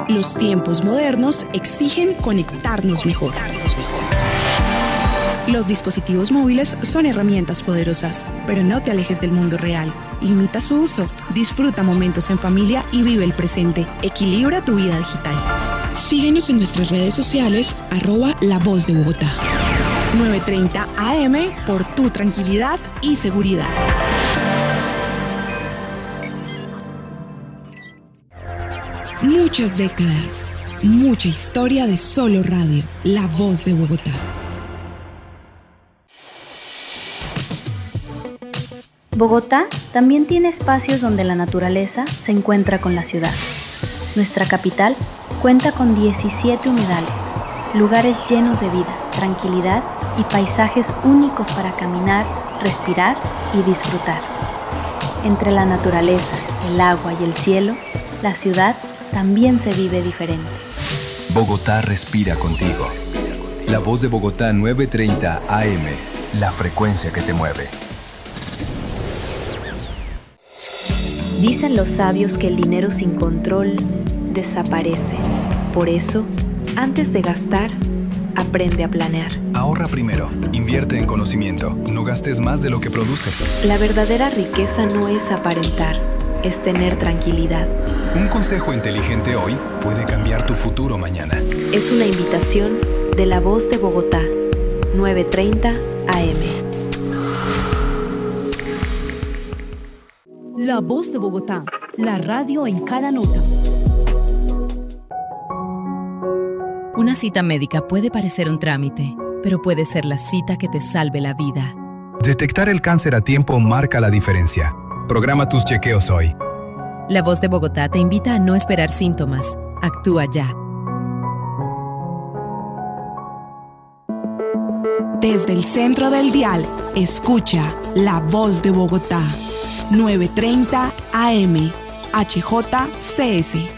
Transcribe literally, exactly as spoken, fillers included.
Los tiempos modernos exigen conectarnos mejor. Los dispositivos móviles son herramientas poderosas, pero no te alejes del mundo real. Limita su uso, disfruta momentos en familia y vive el presente. Equilibra tu vida digital. Síguenos en nuestras redes sociales, arroba La Voz de Bogotá. nueve treinta A M por tu tranquilidad y seguridad. Muchas décadas, mucha historia de solo radio. La Voz de Bogotá. Bogotá también tiene espacios donde la naturaleza se encuentra con la ciudad. Nuestra capital cuenta con diecisiete humedales, lugares llenos de vida, tranquilidad y paisajes únicos para caminar, respirar y disfrutar. Entre la naturaleza, el agua y el cielo, la ciudad también se vive diferente. Bogotá respira contigo. La Voz de Bogotá nueve treinta A M, la frecuencia que te mueve. Dicen los sabios que el dinero sin control desaparece. Por eso, antes de gastar, aprende a planear. Ahorra primero, invierte en conocimiento, no gastes más de lo que produces. La verdadera riqueza no es aparentar, es tener tranquilidad. Un consejo inteligente hoy puede cambiar tu futuro mañana. Es una invitación de La Voz de Bogotá, nueve treinta A M. La Voz de Bogotá, la radio en cada nota. Una cita médica puede parecer un trámite, pero puede ser la cita que te salve la vida. Detectar el cáncer a tiempo marca la diferencia. Programa tus chequeos hoy. La Voz de Bogotá te invita a no esperar síntomas. Actúa ya. Desde el centro del dial, escucha La Voz de Bogotá. nueve treinta A M, H J C S.